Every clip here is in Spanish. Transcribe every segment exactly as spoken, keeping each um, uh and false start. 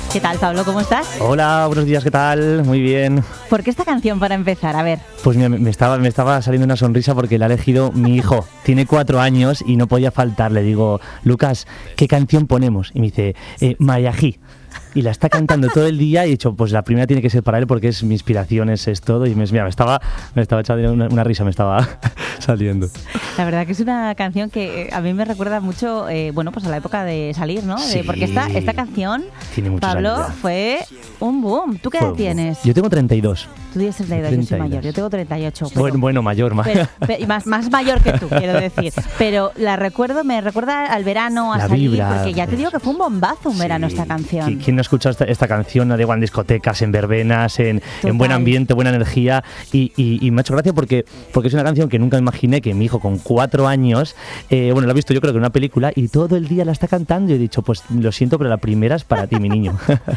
¿Qué tal, Pablo? ¿Cómo estás? Hola, buenos días, ¿qué tal? Muy bien. ¿Por qué esta canción para empezar? A ver. Pues mira, me estaba, me estaba saliendo una sonrisa porque la ha elegido mi hijo. Tiene cuatro años y no podía faltar. Le digo, Lucas, ¿qué canción ponemos? Y me dice, eh, Mayají. Y la está cantando todo el día y he dicho, pues la primera tiene que ser para él porque es mi inspiración, es, es todo. Y me, mira, me estaba, me estaba echando una, una risa, me estaba saliendo. La verdad que es una canción que a mí me recuerda mucho, eh, bueno, pues a la época de salir, ¿no? Sí. De, porque esta, esta canción, tiene muchos Pablo, años ya. fue un boom. ¿Tú qué edad tienes? Yo tengo treinta y dos. Tú tienes treinta y dos, yo soy mayor, yo tengo treinta y ocho. Pero, bueno, bueno, mayor, más. Pero, pero, más, más mayor que tú, quiero decir. Pero la recuerdo, me recuerda al verano, a la salir, vibra, porque ya te digo que fue un bombazo un sí. verano esta canción. ¿Quién no ha escuchado esta, esta canción? La digo en discotecas, en verbenas, en, en buen ambiente, buena energía. Y, y, y me ha hecho gracia porque, porque es una canción que nunca imaginé que mi hijo con cuatro años, eh, bueno, la ha visto yo creo que en una película y todo el día la está cantando y he dicho, pues lo siento, pero la primera es para ti, mi niño.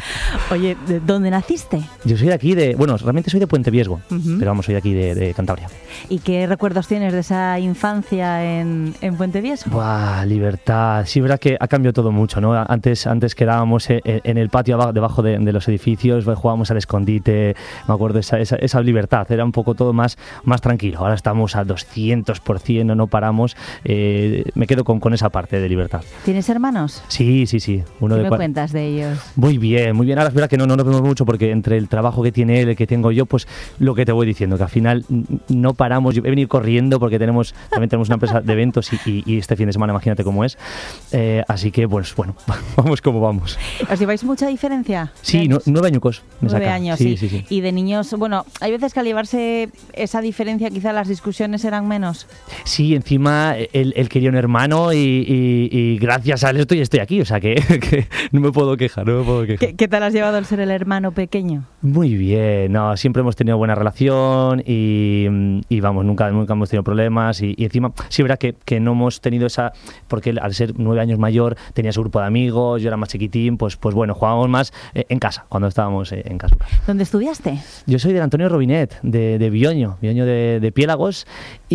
Oye, ¿de dónde naciste? Yo soy de aquí, de bueno, realmente soy de Puente Viesgo, uh-huh. pero vamos, soy de aquí, de, de Cantabria. ¿Y qué recuerdos tienes de esa infancia en, en Puente Viesgo? Buah, libertad. Sí, verdad que ha cambiado todo mucho, ¿no? Antes, antes quedábamos en, en el patio abajo, debajo de, de los edificios, jugábamos al escondite, me acuerdo, esa, esa, esa libertad, era un poco todo más, más tranquilo. Ahora estamos a doscientos por ciento, no, no paramos. Eh, me quedo con, con esa parte de libertad. ¿Tienes hermanos? Sí, sí, sí. Uno ¿Qué de me cual... cuentas de ellos? Muy bien, muy bien. Ahora es verdad que no, no nos vemos mucho porque entre el trabajo que tiene él, el que tengo yo, pues lo que te voy diciendo, que al final no paramos. Yo he venido corriendo porque tenemos también tenemos una empresa de eventos y, y, y este fin de semana imagínate cómo es. Eh, así que, pues bueno, vamos como vamos. ¿Os lleváis mucha diferencia? Sí, no, nueve añucos. Me Nueve saca. años, sí, sí. Sí, sí. Y de niños, bueno, hay veces que al llevarse esa diferencia quizá las discusiones eran menos. Sí, encima él, él quería un hermano y, y, y gracias a él estoy, estoy aquí, o sea que, que no me puedo quejar, no me puedo quejar. ¿Qué, ¿Qué tal has llevado el ser el hermano pequeño? Muy bien, no, siempre hemos tenido buena relación y, y vamos, nunca, nunca hemos tenido problemas y, y encima sí, verdad que, que no hemos tenido esa, porque él, al ser nueve años mayor tenía su grupo de amigos, yo era más chiquitín, pues, pues bueno, jugábamos más eh, en casa, cuando estábamos eh, en casa. ¿Dónde estudiaste? Yo soy del Antonio Robinet, de, de Bioño, Bioño de, de Piélagos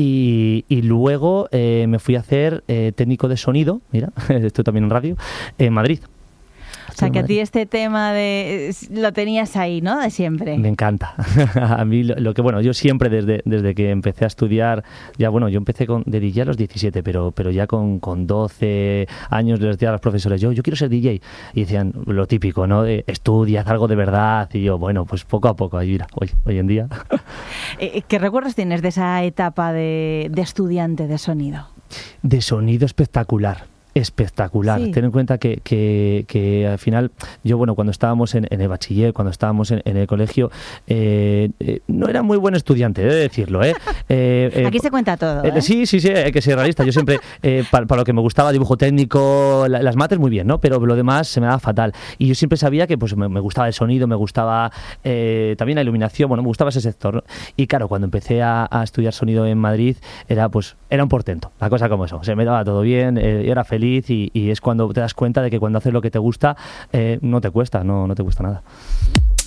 y, y luego eh, me fui a hacer eh, técnico de sonido, mira, estoy también en radio, en Madrid. O sea, que a ti este tema de lo tenías ahí, ¿no? De siempre. Me encanta. A mí lo, lo que, bueno, yo siempre desde, desde que empecé a estudiar, ya bueno, yo empecé con, de D J a los diecisiete, pero, pero ya con, con doce años les decía a los profesores, yo, yo quiero ser D J. Y decían lo típico, ¿no? De, estudia, haz algo de verdad. Y yo, bueno, pues poco a poco, ahí mira, hoy, hoy en día. ¿Qué recuerdos tienes de esa etapa de, de estudiante de sonido? De sonido espectacular. Espectacular. Sí. Ten en cuenta que, que, que al final, yo bueno, cuando estábamos en, en el bachiller, cuando estábamos en, en el colegio, eh, eh, no era muy buen estudiante, he de decirlo, ¿eh? eh, eh Aquí se cuenta todo, ¿eh? eh sí, sí, sí, hay que ser realista. Yo siempre, eh, para, para lo que me gustaba, dibujo técnico, la, las mates muy bien, ¿no? Pero lo demás se me daba fatal. Y yo siempre sabía que pues me, me gustaba el sonido, me gustaba eh, también la iluminación, bueno, me gustaba ese sector, ¿no? Y claro, cuando empecé a, a estudiar sonido en Madrid, era pues, era un portento, la cosa como eso. Se me daba todo bien, eh, era feliz. Y, y es cuando te das cuenta de que cuando haces lo que te gusta, eh, no te cuesta, no, no te cuesta nada.